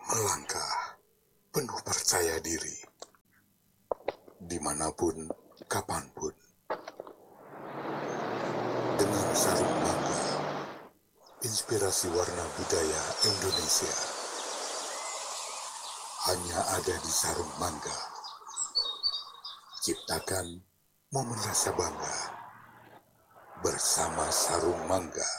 Melangkah penuh percaya diri, dimanapun, kapanpun, dengan sarung mangga, inspirasi warna budaya Indonesia hanya ada di sarung mangga. Ciptakan momen rasa bangga bersama sarung mangga.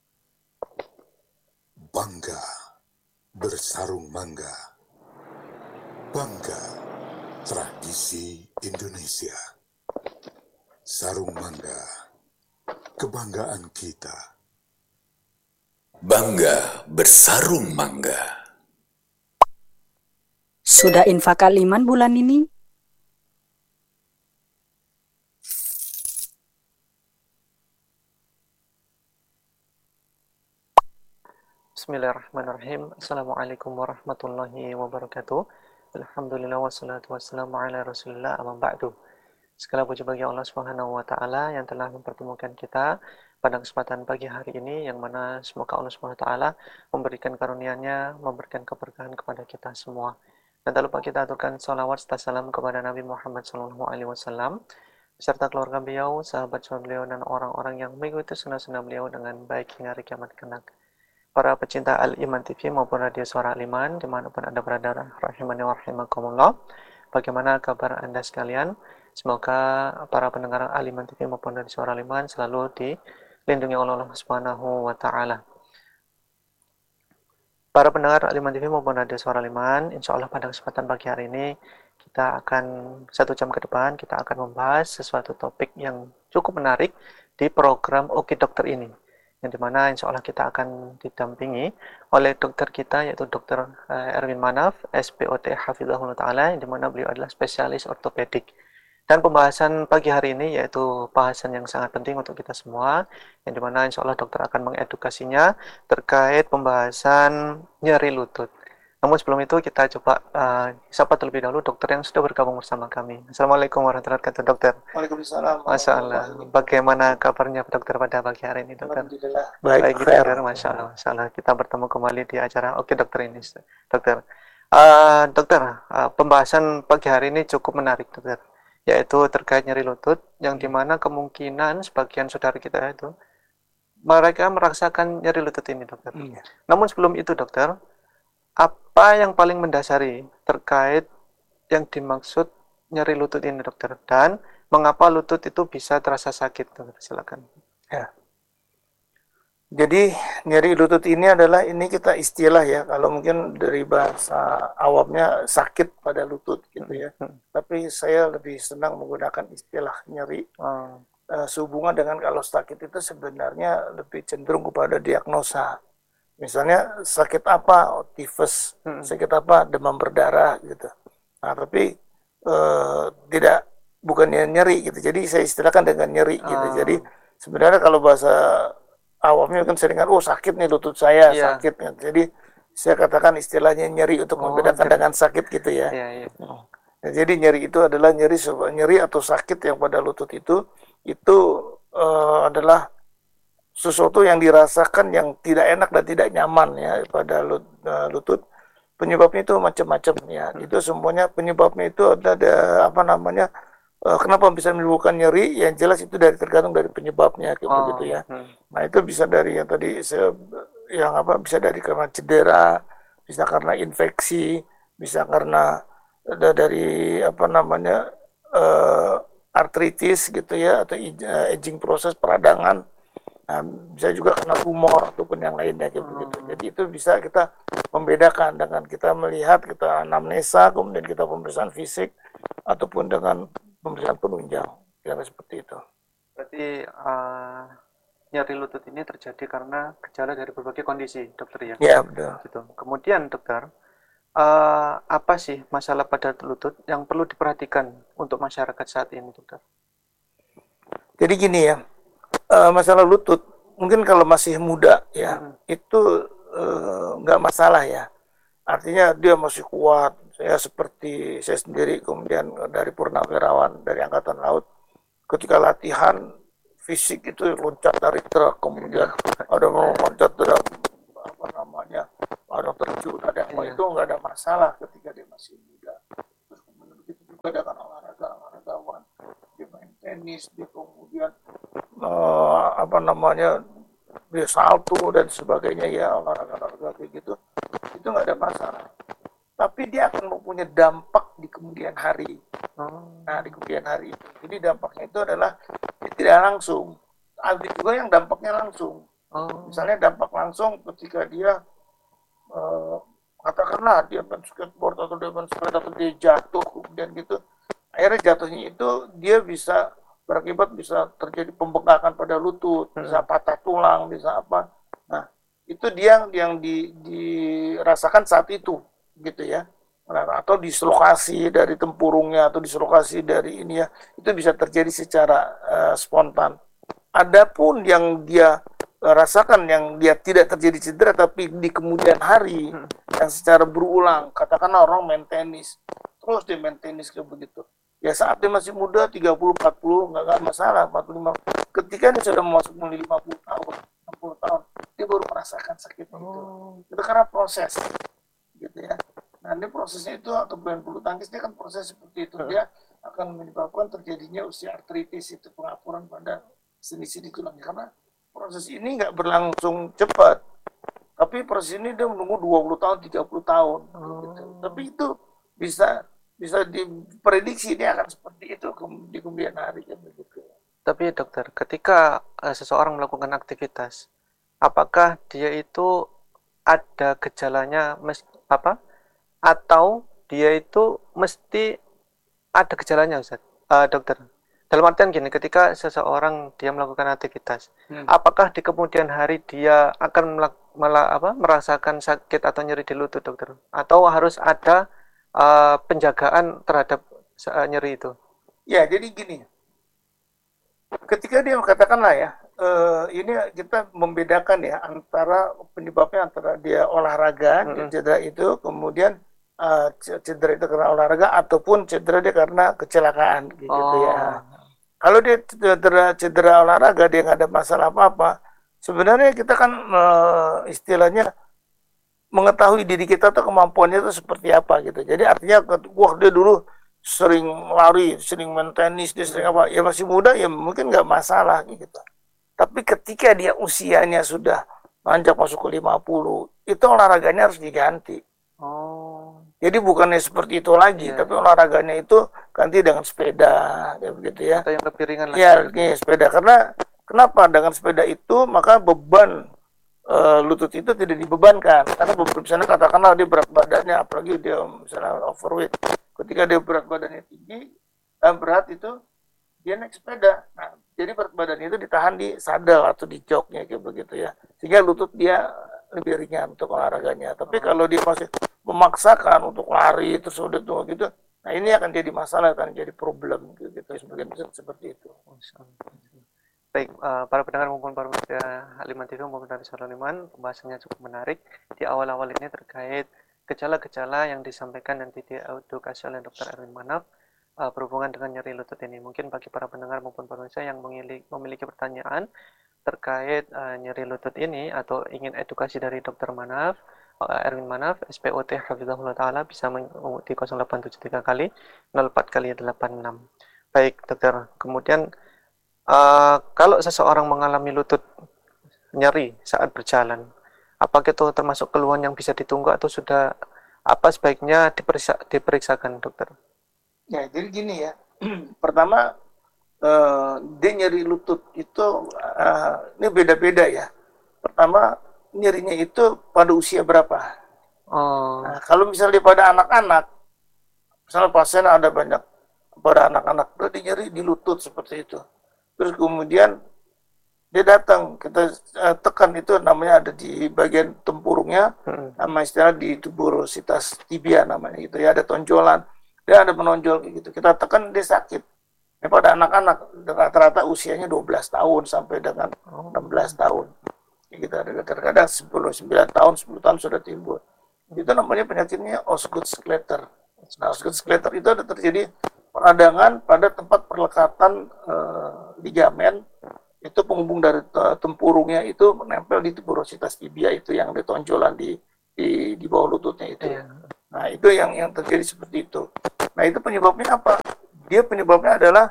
Bangga bersarung mangga. Bangga tradisi Indonesia. Sarung mangga, kebanggaan kita. Bangga bersarung mangga. Sudah infak Al-Iman bulan ini? Bismillahirrahmanirrahim. Assalamualaikum warahmatullahi wabarakatuh. Alhamdulillah wassalatu wassalamu ala rasulillah amma ba'du. Segala puji bagi Allah Subhanahu wa taala yang telah mempertemukan kita pada kesempatan pagi hari ini, yang mana semoga Allah Subhanahu wa taala memberikan karunia-Nya, memberikan keberkahan kepada kita semua. Dan tak lupa kita aturkan salawat serta salam kepada Nabi Muhammad SAW beserta keluarga beliau, sahabat beliau, dan orang-orang yang mengikuti sunnah-sunnah beliau dengan baik hingga hari kiamat kelak. Para pecinta Al-Iman TV maupun Radio Suara Al-Iman dimanapun Anda berada, rahimani wa rahimakumullah. Bagaimana kabar Anda sekalian? Semoga para pendengar Al-Iman TV maupun Radio Suara Al-Iman selalu dilindungi oleh Allah Subhanahu wa taala. Para pendengar Al-Iman TV maupun Radio Suara Al-Iman, insya Allah pada kesempatan pagi hari ini kita akan 1 jam ke depan kita akan membahas sesuatu topik yang cukup menarik di program Oke Dokter ini, yang dimana insya Allah kita akan didampingi oleh dokter kita, yaitu Dr. Erwin Manaf, SPOT Hafizahullah Ta'ala, yang dimana beliau adalah spesialis ortopedik. Dan pembahasan pagi hari ini yaitu bahasan yang sangat penting untuk kita semua, yang dimana insya Allah dokter akan mengedukasinya terkait pembahasan nyeri lutut. Namun sebelum itu kita coba sapa terlebih dahulu dokter yang sudah bergabung bersama kami. Assalamualaikum warahmatullahi wabarakatuh, dokter. Waalaikumsalam. Masya Allah. Bagaimana kabarnya dokter pada pagi hari ini, dokter? Alhamdulillah. Baik, dokter. Masya Allah. Masya Allah. Kita bertemu kembali di acara Oke Dokter ini, dokter. Dokter, pembahasan pagi hari ini cukup menarik, dokter. Yaitu terkait nyeri lutut, yang dimana kemungkinan sebagian saudara kita itu mereka merasakan nyeri lutut ini, dokter. Namun sebelum itu, dokter, apa yang paling mendasari terkait yang dimaksud nyeri lutut ini, dokter? Dan mengapa lutut itu bisa terasa sakit, dokter? Silakan. Ya. Jadi nyeri lutut ini adalah, ini kita istilah ya, kalau mungkin dari bahasa awamnya sakit pada lutut gitu ya. Tapi saya lebih senang menggunakan istilah nyeri. Sehubungan dengan kalau sakit itu sebenarnya lebih cenderung kepada diagnosa. Misalnya sakit apa, tifus, sakit apa, demam berdarah gitu. Nah, tapi bukannya nyeri gitu. Jadi saya istilahkan dengan nyeri gitu. Jadi sebenarnya kalau bahasa awamnya kan seringan, oh sakit nih lutut saya, sakit. Jadi saya katakan istilahnya nyeri untuk membedakan dengan sakit gitu ya. Nah, jadi nyeri itu adalah nyeri atau sakit yang pada lutut itu adalah sesuatu yang dirasakan yang tidak enak dan tidak nyaman ya pada lutut. Penyebabnya itu macam-macam ya. Itu semuanya penyebabnya itu ada apa namanya, kenapa bisa menimbulkan nyeri? Yang jelas itu tergantung dari penyebabnya begitu ya. Nah, itu bisa dari yang tadi bisa dari karena cedera, bisa karena infeksi, bisa karena dari apa namanya artritis gitu ya, atau aging proses peradangan. Nah, bisa juga kena tumor ataupun yang lainnya gitu. Jadi itu bisa kita membedakan dengan kita melihat, kita anamnesa, kemudian kita pemeriksaan fisik ataupun dengan pemeriksaan penunjang, kira seperti itu. Berarti nyeri lutut ini terjadi karena gejala dari berbagai kondisi, dokter ya? Ya, betul. Gitu. Kemudian dokter, apa sih masalah pada lutut yang perlu diperhatikan untuk masyarakat saat ini, dokter? Jadi gini ya, masalah lutut mungkin kalau masih muda ya itu nggak masalah ya, artinya dia masih kuat. Saya seperti saya sendiri, kemudian dari Purnawirawan dari Angkatan Laut, ketika latihan fisik itu loncat dari truk, kemudian ada mau loncat dari apa namanya, dokter sudah ada apa Iya. itu nggak ada masalah ketika dia masih muda. Terus kemudian begitu juga dengan olahragawan, dia main tenis, dia kemudian apa namanya dia salto dan sebagainya ya olahraga kayak gitu, itu nggak ada masalah. Tapi dia akan mempunyai dampak di kemudian hari. Nah, di kemudian hari itu. Jadi dampaknya itu adalah tidak langsung. Ada juga yang dampaknya langsung. Misalnya dampak langsung ketika dia katakanlah dia main skateboard atau dia main sepeda atau dia jatuh kemudian gitu. Akhirnya jatuhnya itu dia bisa berakibat bisa terjadi pembengkakan pada lutut, bisa patah tulang, bisa apa. Nah, itu dia yang dirasakan saat itu gitu ya, atau dislokasi dari tempurungnya atau dislokasi dari ini ya, itu bisa terjadi secara spontan. Adapun yang dia rasakan yang dia tidak terjadi cedera tapi di kemudian hari yang secara berulang, katakanlah orang main tenis terus dia main tenis kayak begitu ya, saat dia masih muda 30-40 nggak masalah, 45 ketika dia sudah masuk 50 tahun 60 tahun dia baru merasakan sakit itu karena proses gitu ya. Nah, ini prosesnya itu atau main bulu tangkis dia kan proses seperti itu, dia akan menyebabkan terjadinya osteoartritis, itu pengapuran pada sendi-sendi tulangnya karena proses ini nggak berlangsung cepat, tapi proses ini dia menunggu 20 tahun 30 tahun gitu. Tapi itu bisa diprediksi dia akan seperti itu di kemudian hari kan begitu. Tapi dokter, ketika seseorang melakukan aktivitas, apakah dia itu ada gejalanya atau dia itu mesti ada gejalanya, Ustaz? Dokter, dalam artian gini, ketika seseorang dia melakukan aktivitas, apakah di kemudian hari dia akan merasakan sakit atau nyeri di lutut, dokter? Atau harus ada penjagaan terhadap nyeri itu? Ya, jadi gini, ketika dia katakanlah ya, ini kita membedakan ya antara penyebabnya antara dia olahraga, cedera itu, kemudian cedera itu karena olahraga ataupun cedera dia karena kecelakaan gitu ya. Kalau dia cedera olahraga dia nggak ada masalah apa-apa, sebenarnya kita kan istilahnya mengetahui diri kita tuh kemampuannya itu seperti apa gitu. Jadi artinya wah dia dulu sering lari, sering main tenis, dia sering apa, ya masih muda ya mungkin nggak masalah gitu. Tapi ketika dia usianya sudah menanjak masuk ke 50, itu olahraganya harus diganti. Jadi bukannya seperti itu lagi, tapi olahraganya itu ganti dengan sepeda, ya begitu ya. Atau yang lebih ringan lagi. Ya, sepeda. Karena kenapa dengan sepeda itu maka beban lutut itu tidak dibebankan. Karena misalnya katakanlah dia berat badannya, apalagi dia misalnya overweight, ketika dia berat badannya tinggi dan berat itu dia naik sepeda. Nah, jadi berat badannya itu ditahan di sadel atau di joknya kayak begitu ya. Sehingga lutut dia lebih ringan untuk olahraganya. Tapi kalau dia masih memaksakan untuk lari terus udah tuh gitu, nah ini akan jadi masalah, akan jadi problem gitu. Sebagian besar seperti itu. Baik, para pendengar maupun para pemirsa Haliman TV maupun dari Haliman, pembahasannya cukup menarik. Di awal-awal ini terkait gejala-gejala yang disampaikan dan diedukasi oleh Dr. Erwin Manaf berhubungan dengan nyeri lutut ini. Mungkin bagi para pendengar maupun para pemirsa yang memiliki pertanyaan terkait nyeri lutut ini atau ingin edukasi dari Dr. Manaf, Erwin Manaf, SPOT Hafizahullah Ta'ala, bisa di 0873 kali 04 kali 86. Baik, dokter. Kemudian kalau seseorang mengalami lutut nyeri saat berjalan, apakah itu termasuk keluhan yang bisa ditunggu atau sudah apa sebaiknya diperiksakan, dokter? Ya, jadi gini ya. Pertama, dia nyeri lutut itu ini beda-beda ya. Pertama, nyerinya itu pada usia berapa? Nah, kalau misalnya pada anak-anak, misalnya pasien ada banyak pada anak-anak, dia nyeri di lutut seperti itu. Terus kemudian dia datang, kita tekan itu namanya ada di bagian tempurungnya, nama istilah di tuberositas tibia namanya gitu ya, ada tonjolan, dia ada menonjol gitu. Kita tekan dia sakit. Pada anak-anak rata-rata usianya 12 tahun sampai dengan 16 tahun. Kita ada kadang-kadang 9 tahun, 10 tahun sudah timbul. Itu namanya penyakitnya Osgood-Schlatter. Nah, Osgood-Schlatter itu ada terjadi peradangan pada tempat perlekatan ligamen itu penghubung dari tempurungnya itu menempel di tuberositas tibia itu yang ditonjolan di di bawah lututnya itu. Iya. Nah, itu yang terjadi seperti itu. Nah, itu penyebabnya apa? Dia penyebabnya adalah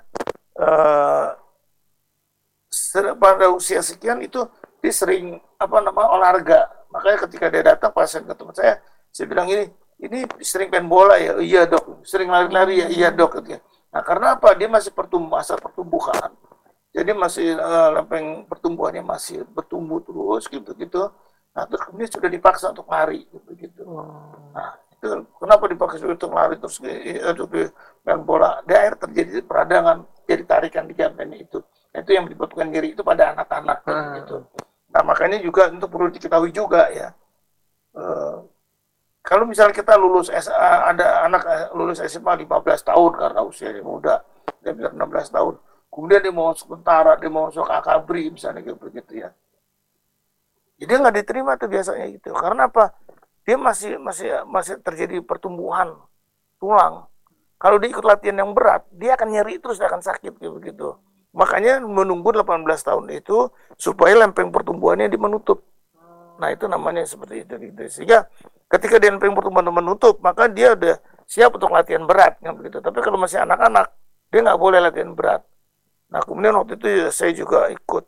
pada usia sekian itu dia sering olahraga. Makanya ketika dia datang pasien ke tempat saya bilang ini sering main bola ya, iya dok. Sering lari-lari ya, iya dok. Nah, karena apa? Dia masih masa pertumbuhan. Jadi masih lempeng pertumbuhannya masih bertumbuh terus gitu. Nah, terus kemudian sudah dipaksa untuk lari gitu. Nah, itu kenapa dipaksa untuk lari terus main bola? Di akhir terjadi peradangan, jadi tarikan di jambannya itu. Nah, itu yang menyebabkan nyeri itu pada anak-anak gitu. Nah, makanya juga untuk perlu diketahui juga ya. Kalau misalnya kita lulus ada anak lulus SMA 15 tahun karena usianya muda, dia bilang 16 tahun. Kemudian dia mau masuk tentara, dia mau masuk akabri misalnya gitu ya. Jadi nggak diterima tuh biasanya gitu. Karena apa? Dia masih terjadi pertumbuhan tulang. Kalau dia ikut latihan yang berat, dia akan nyeri terus, dia akan sakit gitu. Makanya menunggu 18 tahun itu supaya lempeng pertumbuhannya menutup. Nah, itu namanya seperti itu gitu. Sehingga ketika dia lempeng pertumbuhan menutup, maka dia udah siap untuk latihan berat begitu. Tapi kalau masih anak-anak, dia nggak boleh latihan berat. Nah, kemudian waktu itu saya juga ikut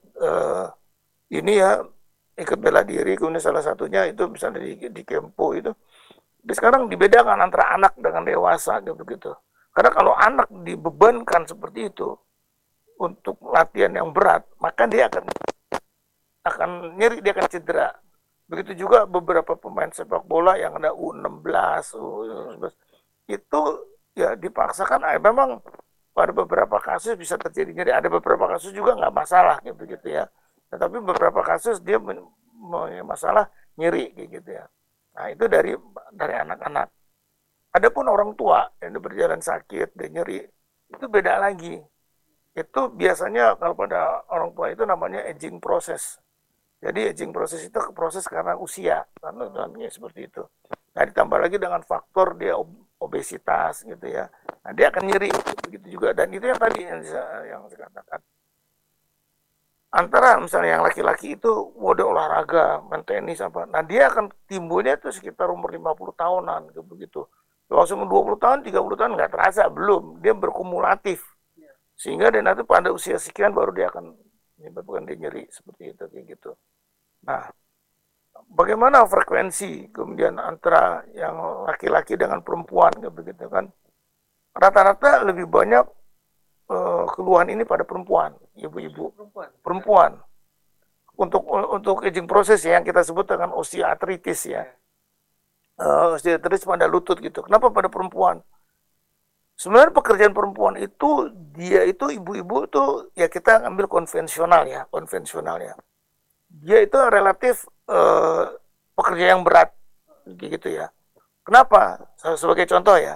ikut bela diri, kemudian salah satunya itu misalnya di Kempo itu. Jadi sekarang dibedakan antara anak dengan dewasa gitu. Karena kalau anak dibebankan seperti itu untuk latihan yang berat, maka dia akan nyeri, dia akan cedera. Begitu juga beberapa pemain sepak bola yang ada U16, U19 itu ya dipaksakan. Memang pada beberapa kasus bisa terjadi nyeri, ada beberapa kasus juga nggak masalah gitu ya. Tetapi beberapa kasus dia masalah nyeri gitu ya. Nah, itu dari anak-anak. Adapun orang tua yang berjalan sakit dan nyeri, itu beda lagi. Itu biasanya kalau pada orang tua itu namanya aging process. Jadi aging process itu proses karena usia, karena namanya seperti itu. Nah, ditambah lagi dengan faktor dia obesitas gitu ya. Nah, dia akan nyeri begitu juga. Dan itu yang tadi yang saya katakan. Antara misalnya yang laki-laki itu udah olahraga, main tenis apa. Nah, dia akan timbulnya itu sekitar umur 50 tahunan begitu. Langsung 20 tahun, 30 tahun nggak terasa, belum. Dia berkumulatif. Sehingga dia nanti pada usia sekian baru dia akan menyebabkan dia nyeri seperti itu kayak gitu. Nah, bagaimana frekuensi kemudian antara yang laki-laki dengan perempuan begitu kan? Rata-rata lebih banyak keluhan ini pada perempuan, ibu-ibu, perempuan. Untuk aging proses ya, yang kita sebut dengan osteoartritis ya, osteoartritis pada lutut gitu. Kenapa pada perempuan? Sebenarnya pekerjaan perempuan itu dia itu ibu-ibu tuh ya kita ambil konvensional ya. Dia itu relatif pekerja yang berat gitu ya. Kenapa? Sebagai contoh ya,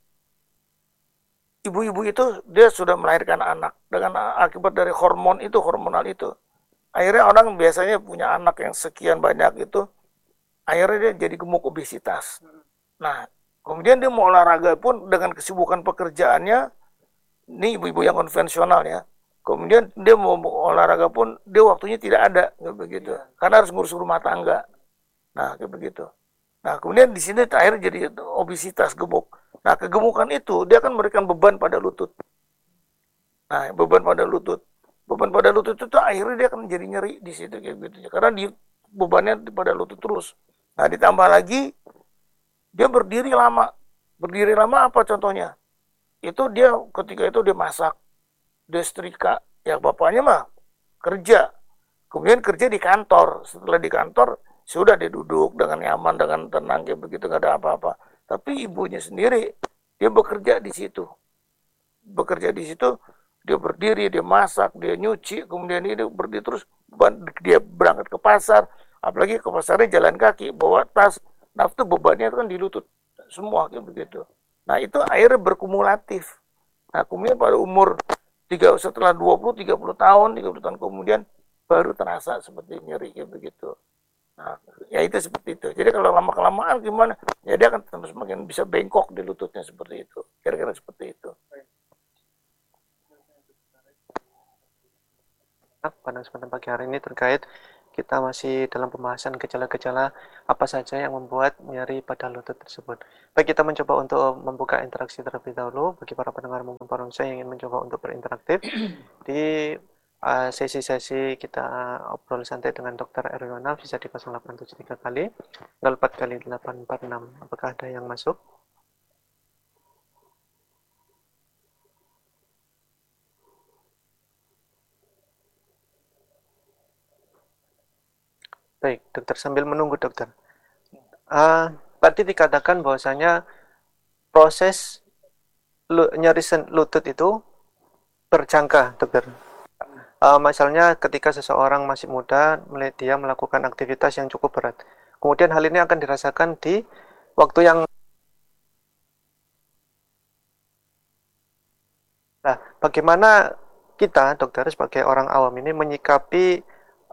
ibu-ibu itu dia sudah melahirkan anak dengan akibat dari hormonal itu. Akhirnya orang biasanya punya anak yang sekian banyak itu, akhirnya dia jadi gemuk obesitas. Nah, kemudian dia mau olahraga pun dengan kesibukan pekerjaannya, ini ibu-ibu yang konvensional ya. Kemudian dia mau olahraga pun dia waktunya tidak ada, begitu. Karena harus ngurus rumah tangga. Nah, kayak begitu. Nah, kemudian di sini akhirnya jadi obesitas, gemuk. Nah, kegemukan itu dia akan memberikan beban pada lutut. Nah, beban pada lutut itu akhirnya dia akan jadi nyeri di situ kayak gitu. Karena bebannya pada lutut terus. Nah, ditambah lagi dia berdiri lama. Berdiri lama apa contohnya? Itu dia ketika itu dia masak, dia setrika. Ya bapaknya mah kerja. Kemudian kerja di kantor. Setelah di kantor, sudah dia duduk dengan nyaman, dengan tenang kayak begitu, nggak ada apa-apa. Tapi ibunya sendiri, dia bekerja di situ. Dia berdiri, dia masak, dia nyuci, kemudian dia berdiri terus, dia berangkat ke pasar, apalagi ke pasarnya jalan kaki, bawa tas, nah itu bebannya itu kan di lutut semua kayak begitu. Nah, itu akhirnya berkumulatif. Nah, kemudian pada umur setelah 20-30 tahun kemudian baru terasa seperti nyeri kayak begitu. Nah, ya itu seperti itu. Jadi kalau lama-kelamaan gimana? Ya dia akan semakin bisa bengkok di lututnya seperti itu. Kira-kira seperti itu. Pada kesempatan pagi hari ini terkait kita masih dalam pembahasan gejala-gejala apa saja yang membuat nyeri pada lutut tersebut. Baik, kita mencoba untuk membuka interaksi terlebih dahulu bagi para pendengar maupun para pemirsa yang ingin mencoba untuk berinteraktif di sesi-sesi kita obrol santai dengan Dr. Erwin Manaf bisa di 0873 kali 04 kali 846. Apakah ada yang masuk? Baik, dokter, sambil menunggu dokter. Tadi dikatakan bahwasanya proses nyeri lutut itu berjangka, dokter. Misalnya ketika seseorang masih muda, dia melakukan aktivitas yang cukup berat. Kemudian hal ini akan dirasakan di waktu yang... Nah, bagaimana kita, dokter, sebagai orang awam ini menyikapi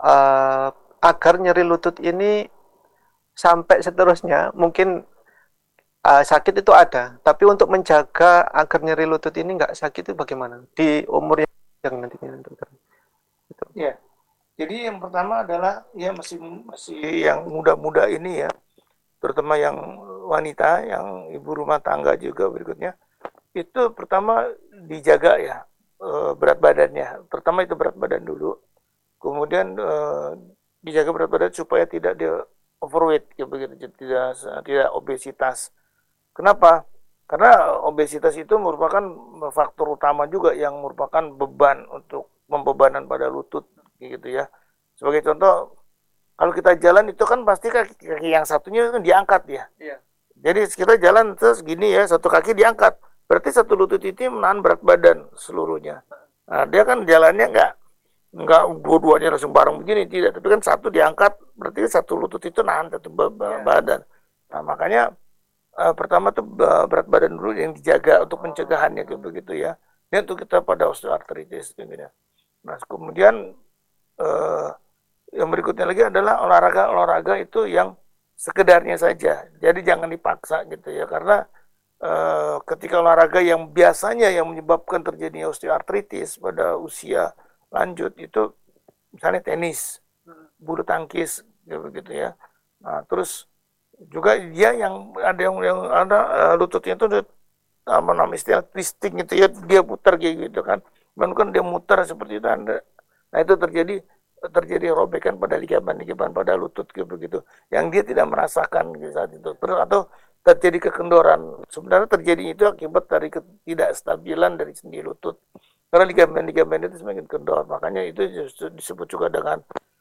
agar nyeri lutut ini sampai seterusnya, mungkin sakit itu ada, tapi untuk menjaga agar nyeri lutut ini nggak sakit itu bagaimana di umur yang nantinya, dokter? Gitu. Ya, jadi yang pertama adalah ya masih yang muda-muda ini ya, terutama yang wanita, yang ibu rumah tangga juga berikutnya, itu pertama dijaga ya berat badannya. Pertama itu berat badan dulu, kemudian dijaga berat badan supaya tidak dia overweight, ya begitu, tidak obesitas. Kenapa? Karena obesitas itu merupakan faktor utama juga yang merupakan beban untuk membebanan pada lutut, gitu ya. Sebagai contoh, kalau kita jalan itu kan pasti kaki yang satunya kan diangkat ya. Iya. Jadi kita jalan terus gini ya, satu kaki diangkat. Berarti satu lutut itu menahan berat badan seluruhnya. Nah, dia kan jalannya nggak dua-duanya langsung bareng begini, tidak, tapi kan satu diangkat, berarti satu lutut itu nahan satu badan. Nah, makanya pertama tuh berat badan dulu yang dijaga untuk pencegahannya kayak begitu ya. Ini untuk kita pada osteoartritis gitu ya. Nah, kemudian yang berikutnya lagi adalah olahraga itu yang sekedarnya saja. Jadi jangan dipaksa gitu ya, karena ketika olahraga yang biasanya yang menyebabkan terjadinya osteoartritis pada usia lanjut itu misalnya tenis, bulu tangkis, gitu ya. Nah, terus juga dia yang ada lututnya itu apa namanya istilah twisting gitu ya, dia putar kayak gitu kan. Kan dia muter seperti itu nah itu terjadi robekan pada ligamen pada lutut gitu begitu. Yang dia tidak merasakan gitu saat itu. Terus atau terjadi kekendoran. Sebenarnya terjadi itu akibat dari ketidakstabilan dari sendi lutut. Karena ligamen itu semakin kendor, makanya itu disebut juga dengan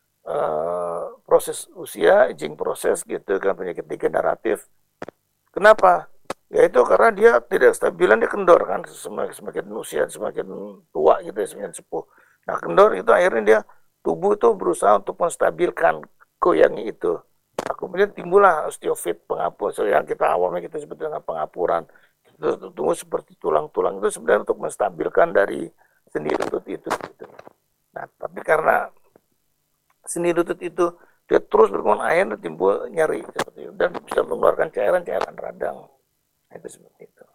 proses usia, aging proses gitu kan, penyakit degeneratif. Kenapa? Yaitu karena dia tidak stabilan, dia kendor kan, semakin usia semakin tua gitu, semakin sepuh. Nah, kendor itu akhirnya dia tubuh itu berusaha untuk menstabilkan goyangnya itu. Nah, kemudian timbullah osteofit, pengapur, yang kita awalnya kita sebut dengan pengapuran. Tumbuh seperti tulang-tulang itu sebenarnya untuk menstabilkan dari sendi lutut itu. Gitu. Nah, tapi karena sendi lutut itu dia terus berkembang, akhirnya timbul nyeri seperti itu dan bisa mengeluarkan cairan radang. Nah, itu seperti itu.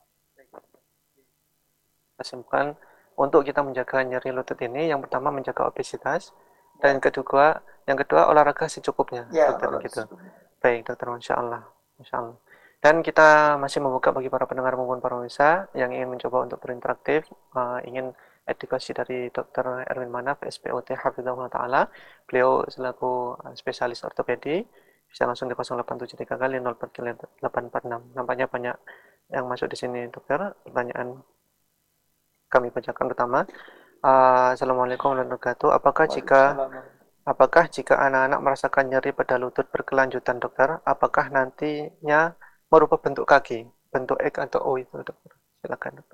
Simpulkan untuk kita menjaga nyeri lutut ini, yang pertama menjaga obesitas dan yang kedua olahraga secukupnya, ya, dokter gitu. Baik, dokter, Masya Allah. Dan kita masih membuka bagi para pendengar maupun para pemirsa yang ingin mencoba untuk berinteraktif, ingin edukasi dari Dr. Erwin Manaf, SPOT Hafizahullah Ta'ala. Beliau selaku spesialis ortopedi, bisa langsung di 0873 kali 0846. Nampaknya banyak yang masuk di sini, dokter. Pertanyaan kami bacakan pertama. Assalamualaikum warahmatullahi wabarakatuh. Apakah jika anak-anak merasakan nyeri pada lutut berkelanjutan, dokter, apakah nantinya merubah bentuk kaki, bentuk X atau O itu, dokter? Silakan, dokter.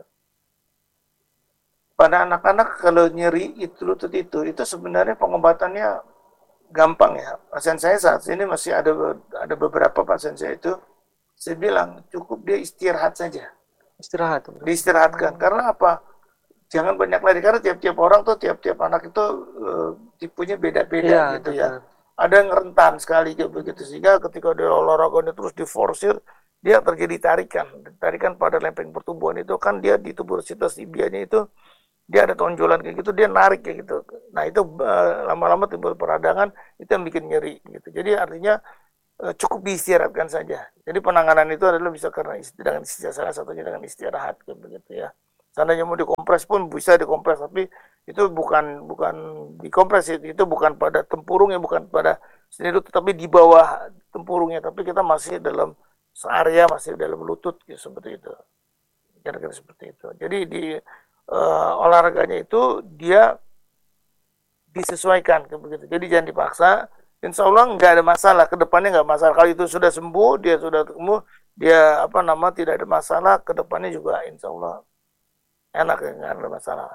Pada anak-anak kalau nyeri itu lutut itu sebenarnya pengobatannya gampang ya. Pasien saya saat ini masih ada beberapa pasien saya itu, saya bilang cukup dia istirahat saja. Istirahat. Diistirahatkan. Karena apa? Jangan banyak lari, karena tiap-tiap orang tuh, tiap-tiap anak itu tipenya beda-beda gitu ya. Ada yang rentan sekali gitu begitu, sehingga ketika dia olahraganya terus diforsir, dia terjadi tarikan pada lempeng pertumbuhan itu kan, dia di tuburositas tibianya itu dia ada tonjolan kayak gitu, dia narik kayak gitu. Nah itu lama-lama timbul peradangan, itu yang bikin nyeri gitu. Jadi artinya cukup diistirahatkan saja. Jadi penanganan itu adalah bisa karena dengan istirahat, salah satunya dengan istirahat kayak begitu ya. Seandainya mau dikompres pun bisa dikompres, tapi itu bukan bukan dikompres, itu bukan pada tempurungnya, bukan pada sendi lutut, tapi di bawah tempurungnya. Tapi kita masih dalam searea, masih dalam lutut gitu, seperti itu. Kira-kira seperti itu. Jadi di olahraganya itu dia disesuaikan kayak begitu. Jadi jangan dipaksa. Insya Allah nggak ada masalah, kedepannya nggak masalah. Kalau itu sudah sembuh, dia sudah sembuh, dia tidak ada masalah, kedepannya juga insya Allah enak, nggak ada masalah.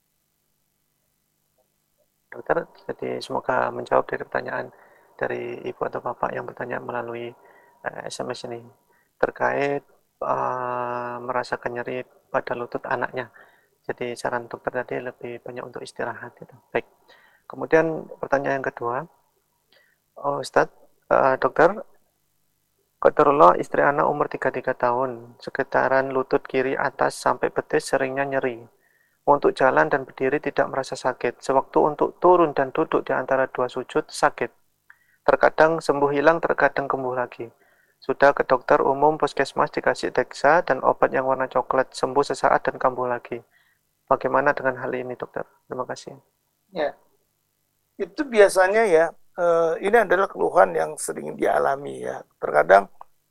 Dokter, jadi semoga menjawab dari pertanyaan dari ibu atau bapak yang bertanya melalui SMS ini terkait merasakan nyeri pada lutut anaknya. Jadi saran dokter tadi lebih banyak untuk istirahat gitu. Baik. Kemudian pertanyaan yang kedua, Ustadz, dokter, qadarullah istri anak umur 33 tahun, sekitaran lutut kiri atas sampai betis seringnya nyeri. Untuk jalan dan berdiri tidak merasa sakit. Sewaktu untuk turun dan duduk di antara dua sujud sakit. Terkadang sembuh hilang, terkadang kambuh lagi. Sudah ke dokter umum puskesmas dikasih Dexa dan obat yang warna coklat, sembuh sesaat dan kambuh lagi. Bagaimana dengan hal ini, dokter? Terima kasih. Ya, itu biasanya ya, ini adalah keluhan yang sering dialami ya. Terkadang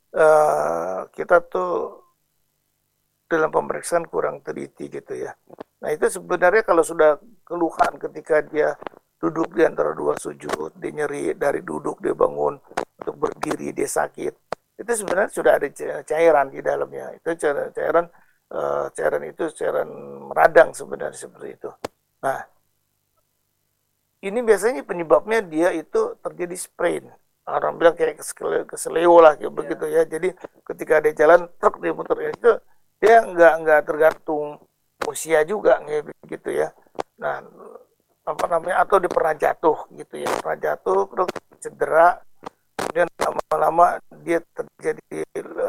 kita tuh dalam pemeriksaan kurang teliti gitu ya. Nah itu sebenarnya kalau sudah keluhan ketika dia duduk di antara dua sujud, dia nyeri dari duduk, dia bangun, untuk berdiri dia sakit, itu sebenarnya sudah ada cairan di dalamnya. Itu cairan itu cairan meradang sebenarnya seperti itu. Nah ini biasanya penyebabnya dia itu terjadi sprain. Orang bilang kayak keseleo lah kayak begitu ya. Jadi ketika dia jalan truk dia muter ya, itu dia nggak tergantung usia juga kayak begitu ya. Nah atau dia pernah jatuh gitu ya, pernah jatuh terus cedera, kemudian lama-lama dia terjadi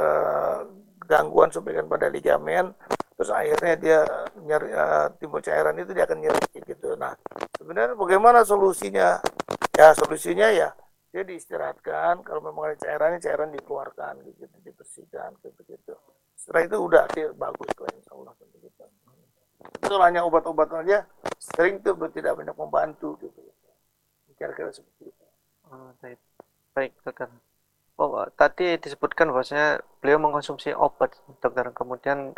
gangguan sumbatan pada ligamen, terus akhirnya dia nyeri, timbul cairan itu dia akan nyeri gitu. Nah sebenarnya bagaimana solusinya? Ya solusinya ya dia diistirahatkan, kalau memang ada cairan dikeluarkan gitu, dibersihkan begitu. Setelah itu udah dia bagus lah insya Allah begitu. Itu hanya obat-obatan aja sering tuh tidak banyak membantu gitu. Kira-kira seperti itu. Baik dokter. Tadi disebutkan bahwasanya beliau mengkonsumsi obat dokter, kemudian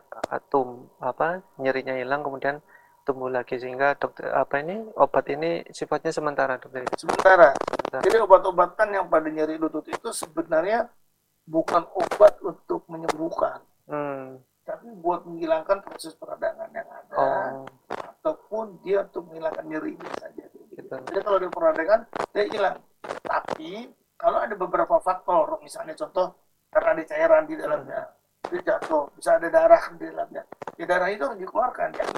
nyerinya hilang, kemudian tumbuh lagi, sehingga dokter obat ini sifatnya sementara dokter. Sementara. Jadi obat-obatan yang pada nyeri lutut itu sebenarnya bukan obat untuk menyembuhkan, tapi buat menghilangkan proses peradangan yang ada, ataupun dia untuk menghilangkan nyeri saja. Gitu. Jadi kalau ada peradangan dia hilang. Tapi kalau ada beberapa faktor, misalnya contoh karena ada cairan di dalamnya, dia jatuh, bisa ada darah di dalamnya. Ya darah itu harus dikeluarkan, ya.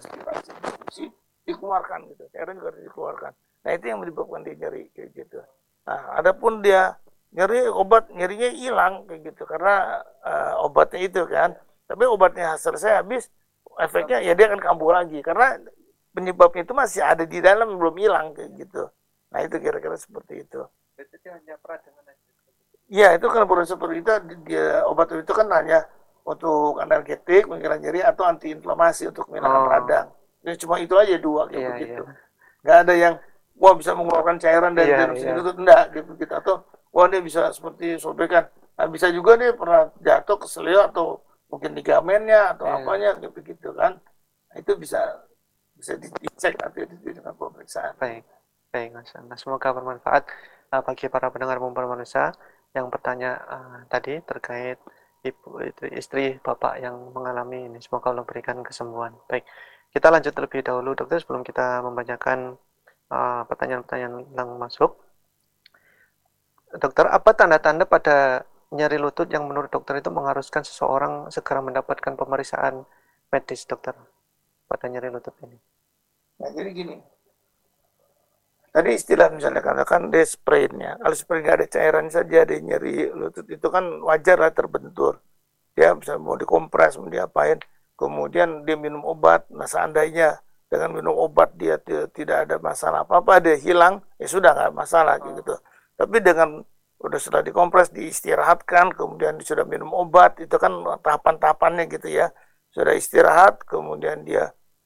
Dikeluarkan gitu. Cairan juga harus dikeluarkan. Nah itu yang menyebabkan dia nyeri kayak gitu. Nah, adapun dia nyerinya hilang kayak gitu karena obatnya itu kan. Tapi obatnya selesai habis, efeknya ya dia akan kambuh lagi karena penyebabnya itu masih ada di dalam, belum hilang kayak gitu. Nah itu kira-kira seperti itu. Itu hanya peradangan aja. Iya itu kan proses seperti itu, obat itu kan hanya untuk analgetik, menghilangkan nyeri, atau antiinflamasi untuk menghilangkan radang. Ya cuma itu aja dua kayak begitu. Nggak ada yang bisa mengeluarkan cairan dari sini itu enggak gitu kita, atau dia bisa seperti sobekan. Nah, bisa juga dia pernah jatuh keseleo atau mungkin ligamennya atau apanya gitu kan. Nah, itu bisa dicek nanti dengan pemeriksaan. Baik, Mas. Semoga bermanfaat bagi para pendengar Mumpar Manusia yang bertanya tadi terkait istri bapak yang mengalami ini. Semoga Allah berikan kesembuhan. Baik, kita lanjut terlebih dahulu dokter sebelum kita membacakan pertanyaan-pertanyaan yang masuk. Dokter, apa tanda-tanda pada nyeri lutut yang menurut dokter itu mengharuskan seseorang segera mendapatkan pemeriksaan medis, dokter, pada nyeri lutut ini? Nah, jadi gini. Tadi istilah misalnya katakan dia sprain ya. Kalau sprain nggak ada cairan saja, dia nyeri lutut itu kan wajar lah, terbentur. Dia bisa mau dikompres, mau diapain. Kemudian dia minum obat. Nah seandainya dengan minum obat dia tidak ada masalah apa-apa, dia hilang, ya sudah nggak masalah gitu. Tapi dengan sudah dikompres, diistirahatkan, kemudian sudah minum obat, itu kan tahapan-tahapannya gitu ya. Sudah istirahat, kemudian dia